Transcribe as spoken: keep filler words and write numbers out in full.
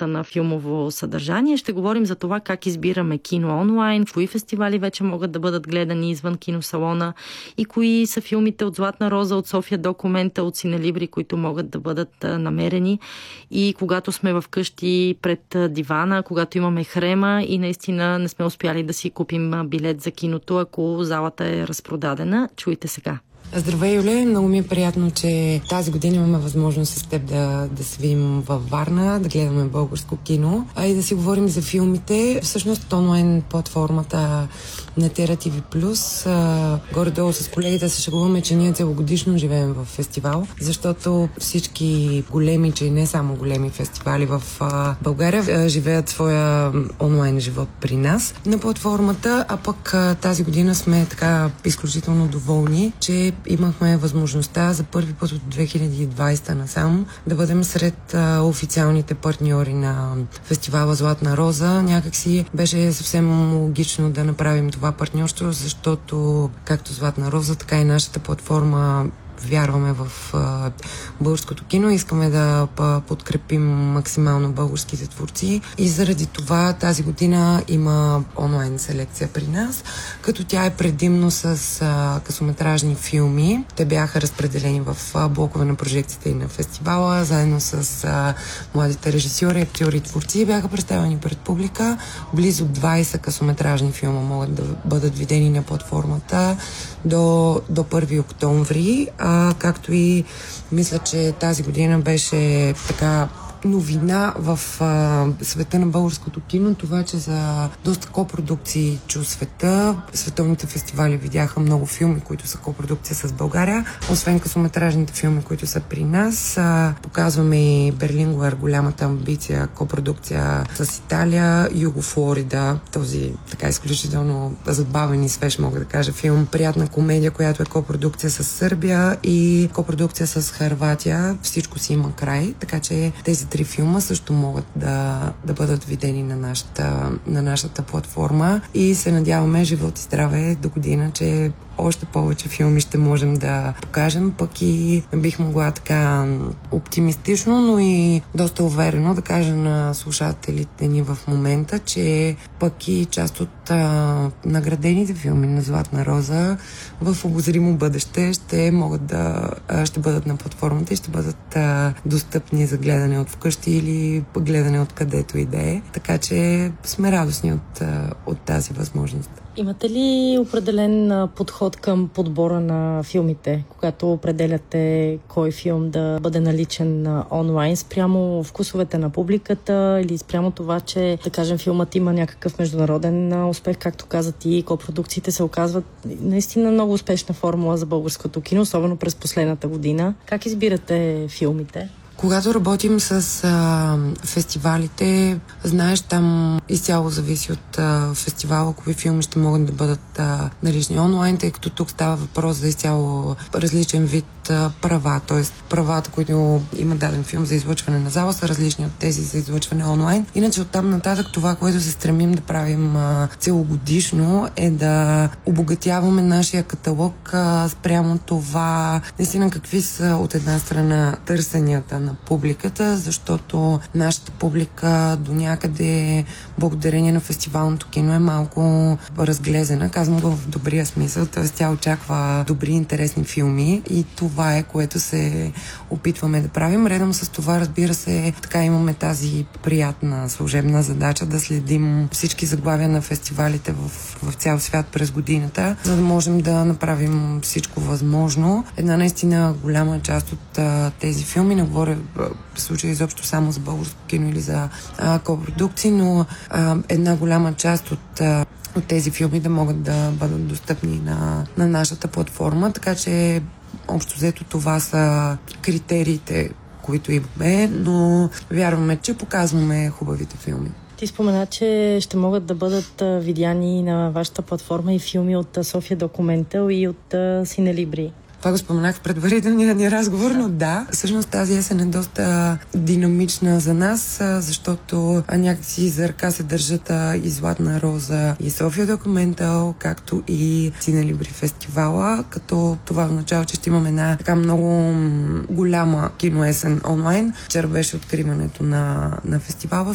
сферата на филмово съдържание. Ще говорим за това как избираме кино онлайн, кои фестивали вече могат да бъдат гледани извън киносалона и кои са филмите от Златна роза, от София Документа, от Синелибри, които могат да бъдат намерени. И когато сме вкъщи пред дивана, когато имаме хрема и наистина не сме успяли да си купим билет за киното, ако залата е разпродадена. Чуйте сега. Здравей, Юле! Много ми е приятно, че тази година имаме възможност с теб да, да се видим във Варна, да гледаме българско кино, а и да си говорим за филмите. Всъщност онлайн платформата на Тера ти ви плюс, горе-долу с колегите се шегуваме, че ние целогодишно живеем в фестивал, защото всички големи, че и не само големи фестивали в България живеят своя онлайн живот при нас на платформата, а пък тази година сме така изключително доволни, че имахме възможността за първи път от две хиляди и двадесета насам да бъдем сред а, официалните партньори на фестивала Златна роза. Някакси беше съвсем логично да направим това партньорство, защото както Златна роза, така и нашата платформа вярваме в а, българското кино, искаме да а, подкрепим максимално българските творци и заради това тази година има онлайн селекция при нас, като тя е предимно с а, късометражни филми. Те бяха разпределени в а, блокове на прожекциите и на фестивала, заедно с а, младите режисьори, актьори и творци бяха представени пред публика. Близо двадесет късометражни филма могат да бъдат видени на платформата до, до първи октомври. А, както и мисля, че тази година беше така новина в а, света на българското кино, това, че за доста копродукции чу света. Световните фестивали видяха много филми, които са копродукция с България. Освен късометражните филми, които са при нас, а, показваме и Берлингуер, голямата амбиция, копродукция с Италия, Юго Флорида, този така изключително забавен и свеж, мога да кажа, филм. Приятна комедия, която е копродукция с Сърбия и копродукция с Хърватия. Всичко си има край, така че тези три филма също могат да, да бъдат видени на нашата, на нашата платформа и се надяваме, живот и здраве, до година, че още повече филми ще можем да покажем, пък и бих могла така оптимистично, но и доста уверено да кажа на слушателите ни в момента, че пък и част от а, наградените филми на Златна роза в обозримо бъдеще ще могат да а, ще бъдат на платформата и ще бъдат а, достъпни за гледане от вкъщи или гледане от където и да е. Така че сме радостни от, а, от тази възможност. Имате ли определен подход към подбора на филмите, когато определяте кой филм да бъде наличен онлайн, спрямо вкусовете на публиката или спрямо това, че, да кажем, филмът има някакъв международен успех, както каза ти, копродукциите се оказват наистина много успешна формула за българското кино, особено през последната година. Как избирате филмите? Когато работим с а, фестивалите, знаеш, там изцяло зависи от а, фестивала, кои филми ще могат да бъдат а, налични онлайн, тъй като тук става въпрос за изцяло различен вид а, права, т.е. правата, които има даден филм за излъчване на зала, са различни от тези за излъчване онлайн. Иначе оттам нататък това, което се стремим да правим а, целогодишно, е да обогатяваме нашия каталог а, спрямо това, наистина какви са от една страна търсенията на публиката, защото нашата публика до някъде благодарение на фестивалното кино е малко разглезена. Казвам го в добрия смисъл, т.е. тя очаква добри, интересни филми и това е, което се опитваме да правим. Редом с това, разбира се, така имаме тази приятна служебна задача да следим всички заглавия на фестивалите в, в цял свят през годината, за да можем да направим всичко възможно. Една наистина голяма част от а, тези филми, не говоря в случая изобщо само за българско кино или за а, копродукции, но а, една голяма част от, а, от тези филми да могат да бъдат достъпни на, на нашата платформа, така че общо взето това са критериите, които имаме, но вярваме, че показваме хубавите филми. Ти спомена, че ще могат да бъдат видяни на вашата платформа и филми от София Документал и от Синелибри. Това го споменах в предварителния ни разговор, но да, всъщност тази есен е доста динамична за нас, защото някакси за ръка се държат и Златна роза, и София Документал, както и Синелибри фестивала, като това означава, че ще имаме една така много голяма киноесен онлайн. Вчера беше откриването на, на фестивала.